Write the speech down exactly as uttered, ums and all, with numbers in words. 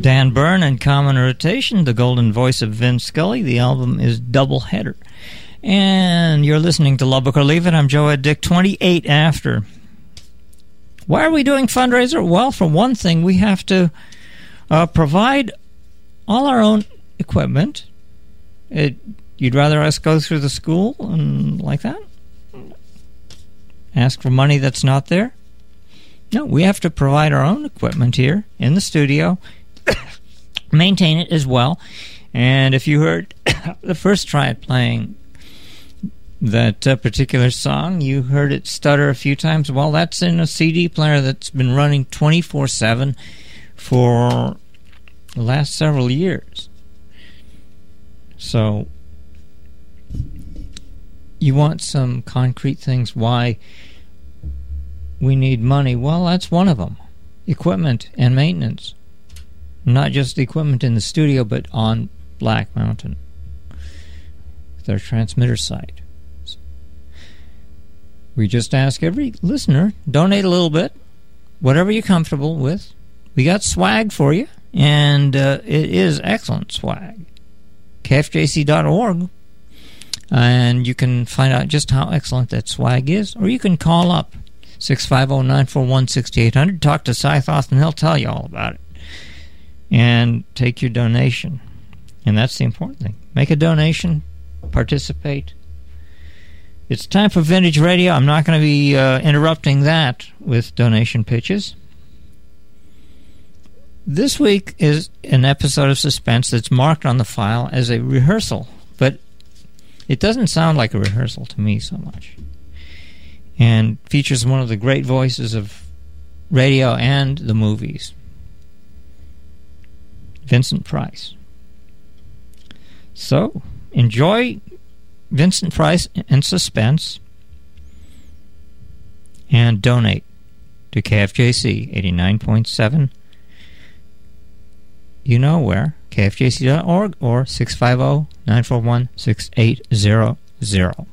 Dan Byrne and Common Rotation, the golden voice of Vin Scully. The album is Doubleheader. And you're listening to Love Book or Leave It. I'm Joe Ed Dick, twenty-eight after. Why are we doing fundraiser? Well, for one thing, we have to uh, provide all our own equipment. It, you'd rather us go through the school and like that? Ask for money that's not there? No, we have to provide our own equipment here in the studio, maintain it as well. And if you heard the first try at playing that uh, particular song, you heard it stutter a few times. Well, that's in a C D player that's been running twenty-four seven for the last several years. So you want some concrete things why we need money. Well, that's one of them. Equipment and maintenance. Not just equipment in the studio, but on Black Mountain, their transmitter site. We just ask every listener, donate a little bit, whatever you're comfortable with. We got swag for you, and uh, it is excellent swag. K F J C dot org, and you can find out just how excellent that swag is, or you can call up six five zero, nine four one, six eight zero zero. Talk to Cy Thoth, and he'll tell you all about it. And take your donation. And that's the important thing. Make a donation. Participate. It's time for Vintage Radio. I'm not going to be uh, interrupting that with donation pitches. This week is an episode of Suspense that's marked on the file as a rehearsal. But it doesn't sound like a rehearsal to me so much. And features one of the great voices of radio and the movies, Vincent Price. So, enjoy Vincent Price and Suspense, and donate to K F J C eighty-nine point seven. You know where, K F J C dot org or six five zero, nine four one, six eight zero zero.